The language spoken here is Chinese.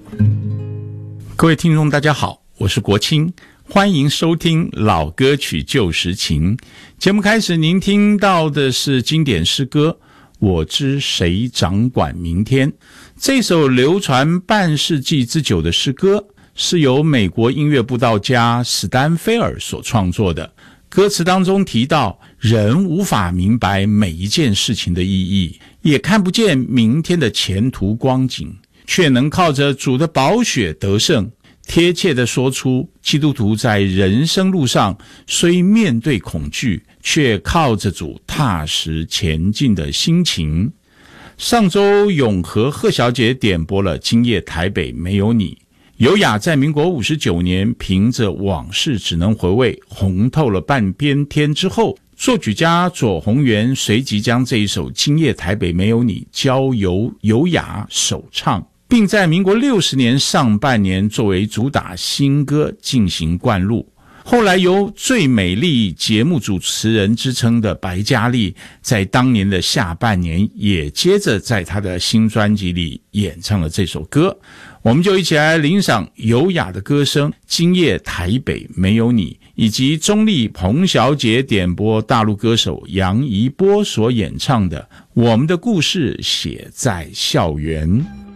各位听众大家好，我是国清，欢迎收听老歌曲旧时情。节目开始您听到的是经典诗歌我知谁掌管明天。这首流传半世纪之久的诗歌是由美国音乐布道家史丹菲尔所创作的。歌词当中提到，人无法明白每一件事情的意义，也看不见明天的前途光景，却能靠着主的宝血得胜，贴切地说出基督徒在人生路上虽面对恐惧，却靠着主踏实前进的心情。上周永和贺小姐点播了《今夜台北没有你》，尤雅在民国59年凭着往事只能回味红透了半边天之后，作曲家左宏元随即将这一首《今夜台北没有你》交由尤雅首唱，并在民国60年上半年作为主打新歌进行灌录。后来由最美丽节目主持人之称的白嘉莉，在当年的下半年也接着在她的新专辑里演唱了这首歌。我们就一起来欣赏尤雅的歌声《今夜台北没有你》，以及中立彭小姐点播大陆歌手杨怡波所演唱的《我们的故事写在校园》。